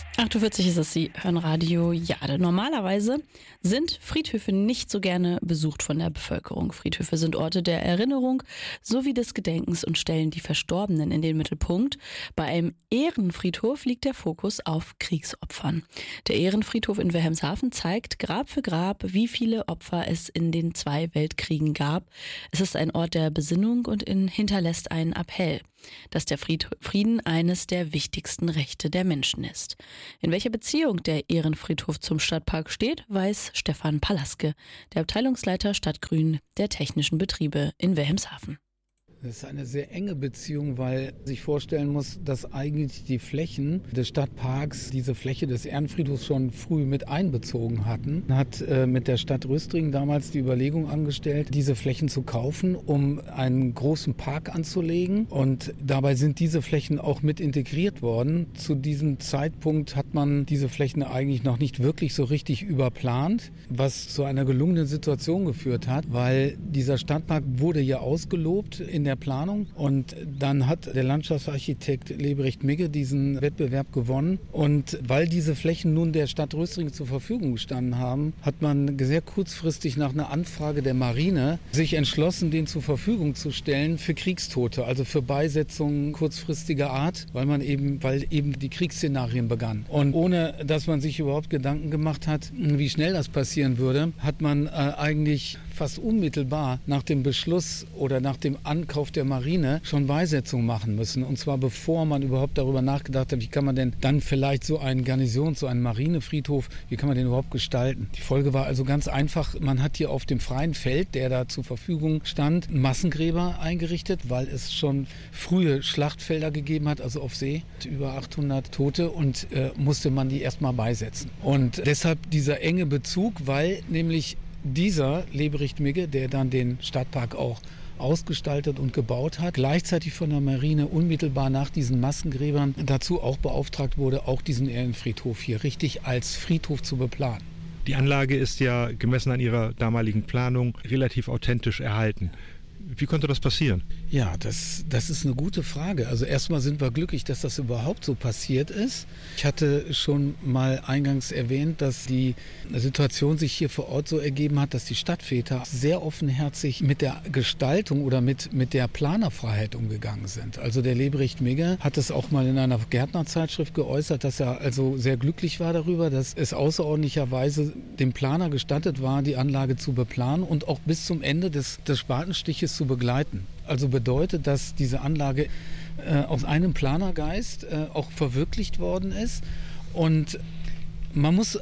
8:40 Uhr ist es, Sie hören Radio Jade. Normalerweise sind Friedhöfe nicht so gerne besucht von der Bevölkerung. Friedhöfe sind Orte der Erinnerung sowie des Gedenkens und stellen die Verstorbenen in den Mittelpunkt. Bei einem Ehrenfriedhof liegt der Fokus auf Kriegsopfern. Der Ehrenfriedhof in Wilhelmshaven zeigt Grab für Grab, wie viele Opfer es in den 2 Weltkriegen gab. Es ist ein Ort der Besinnung und hinterlässt einen Appell, dass der Frieden eines der wichtigsten Rechte der Menschen ist. In welcher Beziehung der Ehrenfriedhof zum Stadtpark steht, weiß Stefan Palaske, der Abteilungsleiter Stadtgrün der technischen Betriebe in Wilhelmshaven. Das ist eine sehr enge Beziehung, weil man sich vorstellen muss, dass eigentlich die Flächen des Stadtparks diese Fläche des Ehrenfriedhofs schon früh mit einbezogen hatten. Man hat mit der Stadt Rüstringen damals die Überlegung angestellt, diese Flächen zu kaufen, um einen großen Park anzulegen. Und dabei sind diese Flächen auch mit integriert worden. Zu diesem Zeitpunkt hat man diese Flächen eigentlich noch nicht wirklich so richtig überplant, was zu einer gelungenen Situation geführt hat, weil dieser Stadtpark wurde ja ausgelobt in der Planung und dann hat der Landschaftsarchitekt Lebrecht Migge diesen Wettbewerb gewonnen und weil diese Flächen nun der Stadt Rüstringen zur Verfügung gestanden haben, hat man sehr kurzfristig nach einer Anfrage der Marine sich entschlossen, den zur Verfügung zu stellen für Kriegstote, also für Beisetzungen kurzfristiger Art, weil eben die Kriegsszenarien begannen. Und ohne, dass man sich überhaupt Gedanken gemacht hat, wie schnell das passieren würde, hat man eigentlich fast unmittelbar nach dem Beschluss oder nach dem Ankauf der Marine schon Beisetzungen machen müssen. Und zwar bevor man überhaupt darüber nachgedacht hat, wie kann man denn dann vielleicht so einen so einen Marinefriedhof, wie kann man den überhaupt gestalten? Die Folge war also ganz einfach, man hat hier auf dem freien Feld, der da zur Verfügung stand, Massengräber eingerichtet, weil es schon frühe Schlachtfelder gegeben hat, also auf See, über 800 Tote und musste man die erstmal beisetzen. Und deshalb dieser enge Bezug, weil nämlich dieser Lebrecht Migge, der dann den Stadtpark auch ausgestaltet und gebaut hat, gleichzeitig von der Marine unmittelbar nach diesen Massengräbern dazu auch beauftragt wurde, auch diesen Ehrenfriedhof hier richtig als Friedhof zu beplanen. Die Anlage ist ja gemessen an ihrer damaligen Planung relativ authentisch erhalten. Wie konnte das passieren? Ja, das ist eine gute Frage. Also erstmal sind wir glücklich, dass das überhaupt so passiert ist. Ich hatte schon mal eingangs erwähnt, dass die Situation sich hier vor Ort so ergeben hat, dass die Stadtväter sehr offenherzig mit der Gestaltung oder mit der Planerfreiheit umgegangen sind. Also der Lebrecht Migge hat es auch mal in einer Gärtnerzeitschrift geäußert, dass er also sehr glücklich war darüber, dass es außerordentlicherweise dem Planer gestattet war, die Anlage zu beplanen und auch bis zum Ende des Spatenstiches zu begleiten. Also bedeutet, dass diese Anlage aus einem Planergeist auch verwirklicht worden ist. Und man muss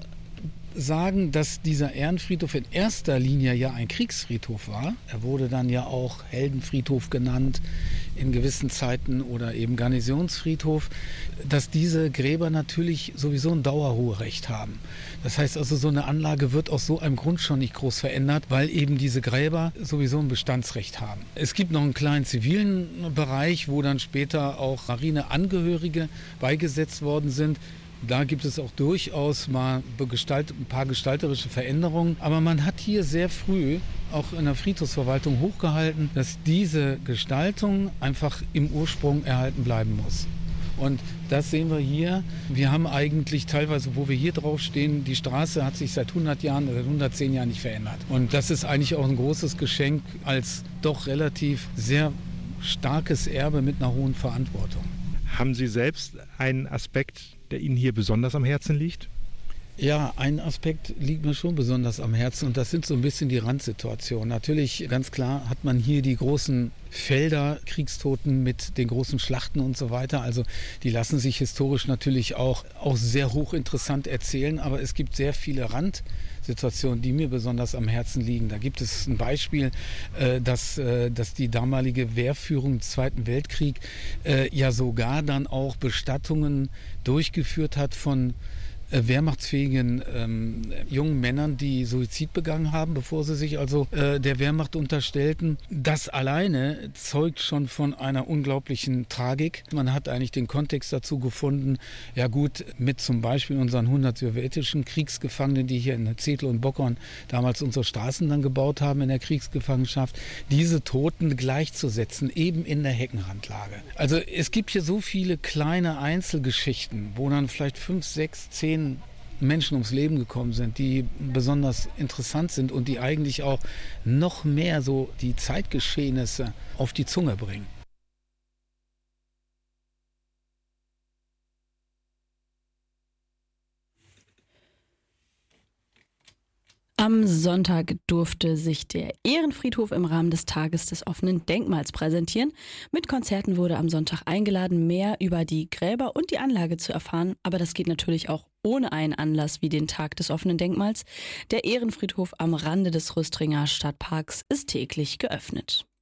sagen, dass dieser Ehrenfriedhof in erster Linie ja ein Kriegsfriedhof war. Er wurde dann ja auch Heldenfriedhof genannt in gewissen Zeiten oder eben Garnisonsfriedhof, dass diese Gräber natürlich sowieso ein Dauerruherecht haben. Das heißt also, so eine Anlage wird aus so einem Grund schon nicht groß verändert, weil eben diese Gräber sowieso ein Bestandsrecht haben. Es gibt noch einen kleinen zivilen Bereich, wo dann später auch Marineangehörige beigesetzt worden sind. Da gibt es auch durchaus mal ein paar gestalterische Veränderungen. Aber man hat hier sehr früh auch in der Friedhofsverwaltung hochgehalten, dass diese Gestaltung einfach im Ursprung erhalten bleiben muss. Und das sehen wir hier. Wir haben eigentlich teilweise, wo wir hier drauf stehen, die Straße hat sich seit 100 Jahren oder 110 Jahren nicht verändert. Und das ist eigentlich auch ein großes Geschenk als doch relativ sehr starkes Erbe mit einer hohen Verantwortung. Haben Sie selbst einen Aspekt, der Ihnen hier besonders am Herzen liegt? Ja, ein Aspekt liegt mir schon besonders am Herzen und das sind so ein bisschen die Randsituationen. Natürlich, ganz klar, hat man hier die großen Felder, Kriegstoten mit den großen Schlachten und so weiter. Also die lassen sich historisch natürlich auch sehr hochinteressant erzählen, aber es gibt sehr viele Randsituationen, die mir besonders am Herzen liegen. Da gibt es ein Beispiel, dass die damalige Wehrführung im Zweiten Weltkrieg ja sogar dann auch Bestattungen durchgeführt hat von wehrmachtsfähigen jungen Männern, die Suizid begangen haben, bevor sie sich also der Wehrmacht unterstellten. Das alleine zeugt schon von einer unglaublichen Tragik. Man hat eigentlich den Kontext dazu gefunden, ja gut, mit zum Beispiel unseren 100 sowjetischen Kriegsgefangenen, die hier in Zettel und Bockern damals unsere Straßen dann gebaut haben in der Kriegsgefangenschaft, diese Toten gleichzusetzen, eben in der Heckenrandlage. Also es gibt hier so viele kleine Einzelgeschichten, wo dann vielleicht 5, 6, 10 Menschen ums Leben gekommen sind, die besonders interessant sind und die eigentlich auch noch mehr so die Zeitgeschehnisse auf die Zunge bringen. Am Sonntag durfte sich der Ehrenfriedhof im Rahmen des Tages des offenen Denkmals präsentieren. Mit Konzerten wurde am Sonntag eingeladen, mehr über die Gräber und die Anlage zu erfahren. Aber das geht natürlich auch ohne einen Anlass wie den Tag des offenen Denkmals. Der Ehrenfriedhof am Rande des Rüstringer Stadtparks ist täglich geöffnet.